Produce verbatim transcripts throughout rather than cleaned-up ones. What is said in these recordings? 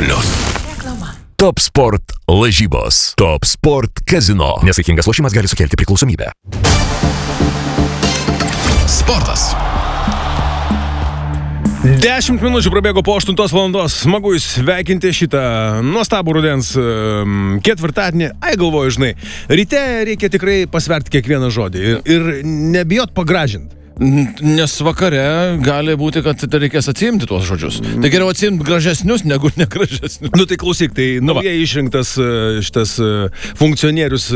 plius. Top Sport lažybos. Top Sport Casino. Nesaikingas lošimas gali sukelti priklausomybę. Sportas. Dešimt minučių prabėgo po aštuntos valandos. Smagu jūs sveikinti šitą nuostabų rudens um, ketvirtadienį. Ai, galvoju, žinai, ryte reikia tikrai pasverti kiekvieną žodį ir, ir nebijot pagražinti. Nes vakare gali būti, kad reikės atsiimti tuos žodžius. Tai geriau atsiimti gražesnius negu negražesnius. Nu tai klausyk, tai naujai išrinktas šitas funkcionierius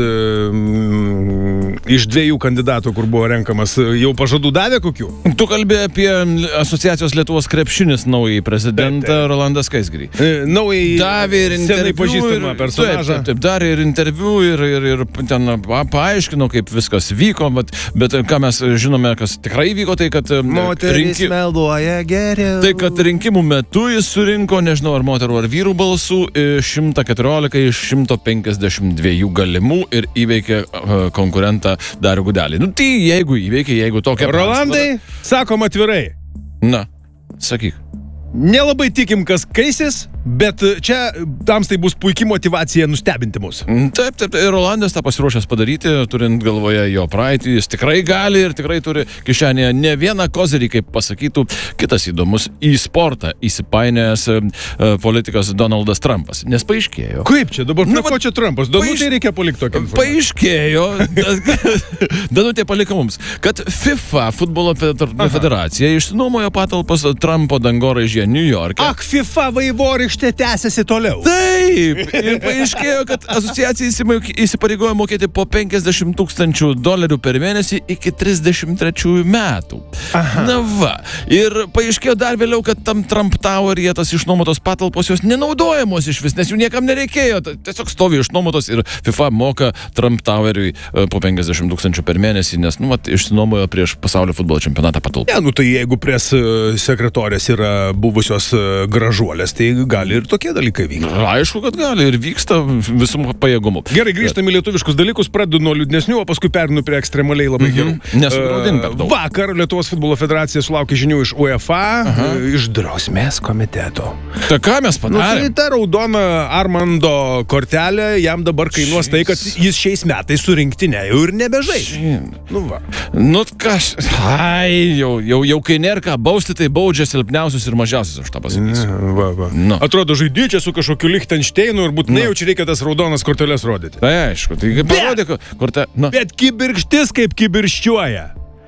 m, iš dviejų kandidatų, kur buvo renkamas, jau pažadų davė kokių? Tu kalbė apie Asociacijos Lietuvos krepšinis naująjį prezidentą Taip, taip. Rolandą Skaisgirį. E, Naujai Davė ir senai interviu. pažįstamą Ir, personažą. taip, taip, darė ir interviu ir, ir, ir ten pa, paaiškino, kaip viskas vyko, bet, bet ką mes žinome, kas tikrai vyko, tai kad Moteris rinki... meluoja geriau. Tai, kad rinkimų metu jis surinko, nežinau, ar moterų ar vyrų balsų, šimtą keturiolika iš šimto penkiasdešimt dviejų galimų ir įveikė uh, konkurentą Darių Gudelį. Nu tai jeigu įveikė, jeigu tokia... Rolandai, sakom atvirai. Na, sakyk. Nelabai tikim, kas keisis, bet čia tamstai bus puikia motyvacija nustebinti mus. Taip, taip, ir Rolandas tą pasiruošęs padaryti, turint galvoje jo praeitį, jis tikrai gali ir tikrai turi kišenėje ne vieną kozerį, kaip pasakytų kitas įdomus į sportą įsipainėjęs uh, politikas Donaldas Trumpas. Nes paaiškėjo. Kaip čia dabar, Nu, prie ko čia Trumpas? Danutė paaiš- reikia palikti tokią informaciją. Paaiškėjo, Danutė paliko mums, kad FIFA futbolo federacija išsinuomojo patalpas Trumpo dangoraižyje New York'e. Ak, FIFA vaivorykštė tęsiasi toliau. Taip, ir paaiškėjo, kad asociacija įsima- įsipareigojo mokėti po penkiasdešimt tūkstančių dolerių per mėnesį iki trisdešimt trečiųjų metų. Aha. Na va, ir paaiškėjo dar vėliau, kad tam Trump Toweryje tas išnuomotos patalpos jos nenaudojamos iš vis, nes jų niekam nereikėjo, tiesiog stovi išnuomotos ir FIFA moka Trump Toweriui e, po penkiasdešimt tūkstančių per mėnesį, nes, nu, vat, išsinuomojo prieš pasaulio futbolo čempionatą patalpą. Ne, nu tai jeigu pres e, sekretorės yra buvusios e, gražuolės, tai gali ir tokie dalykai vykti. Aišku, kad gali ir vyksta visum pajėgumu. Gerai, grįžtame į lietuviškus dalykus, pradedu nuo liūdnesnių, o paskui perinu prie ekstremaliai labai gerų. Nesugraudink per daug. Vakar Lietuvos futbolo federacija sulaukė žinių iš UEFA, e, iš drausmės komiteto. Tai ką mes Nu, tai padarėm? ta raudona Armando kortelė jam dabar kainuos tai, kad jis šiais metais su rinktine jau ir nebežais. Nu va. Nu kas, ai, jau, jau, jau kai nėra ką bausti, tai baudžia silpniausius ir mažiausius, aš tą pasakysiu. Va, va. Nu. Atrodo, žaidži čia su kažkokiu Lichtensteinu ir būtinai jau čia reikia tas raudonas korteles rodyti. Tai aišku, tai kaip parodė, kur ta... Nu, Bet kibirkštis kaip kibirščiuoja.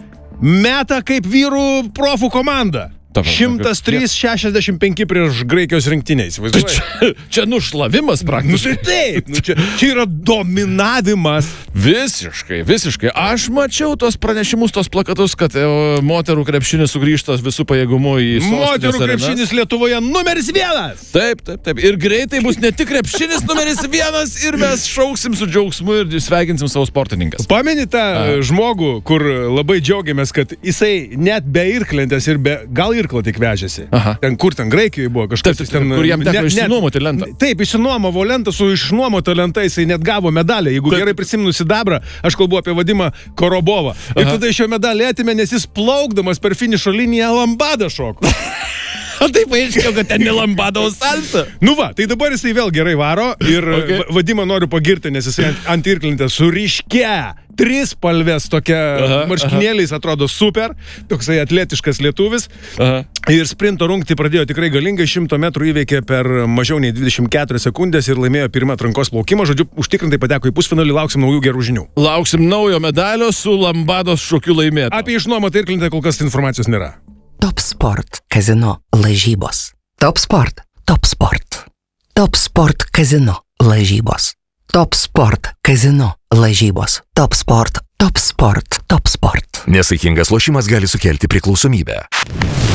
Meta kaip vyrų profų komanda. Ta prasme, šimtas trys šešiasdešimt penki prieš Graikijos rinktinę, įsivaizduoji? čia, čia nušlavimas Nu praktiškai. tai taip, nu, čia, čia yra dominavimas. Visiškai, visiškai. Aš mačiau tos pranešimus, tos plakatus, kad e, moterų krepšinis sugrįžta visų pajėgumų į sostinės Moterų arenas. krepšinis Lietuvoje numeris vienas. Taip, taip, taip. Ir greitai bus ne tik krepšinis numeris vienas ir mes šauksim su džiaugsmu ir sveikinsim savo sportininkas. Pameni tą A. žmogų, kur labai džiaugiamės, kad jisai net be irklentės ir be, gal irklo tik vežėsi. Aha. Ten kur ten Graikijoje buvo kažkas. Taip, taip, taip, kur jam teko išsinuomoti lentą. Taip, išsinuomavo lentą, su išnuomota lenta jisai net gavo medalį. Jeigu Taip. gerai prisimenu sidabrą, aš kalbu apie Vadimą Korobovą. Ir Aha. tada iš jo medalį atėmė, nes jis plaukdamas per finišo liniją lambadą šoko. O tai paaiškėjo, kad ten nelambadavo salsa. Nu va, tai dabar jisai vėl gerai varo ir Okay. okay. Vadimą noriu pagirti, nes jisai ant, ant irklentės su ryškia, tris spalvės tokia Aha, marškinėliais atrodo super, toksai atletiškas lietuvis. Aha. Ir sprinto rungtį pradėjo tikrai galingai, šimto metrų įveikė per mažiau nei dvidešimt keturias sekundės ir laimėjo pirmą atrankos plaukimą. Žodžiu, užtikrintai pateko į pusfinalį, lauksim naujų gerų žinių. Lauksim naujo medalio su lambados šokiu laimėtų. Apie išnuomotą irklentę kol kas informacijos nėra. Top Sport Casino lažybos. Top Sport. Top Sport. Top Sport Casino lažybos. Top Sport Casino lažybos. Top Sport. Top Sport. Top Sport. Nesaikingas lošimas gali sukelti priklausomybę.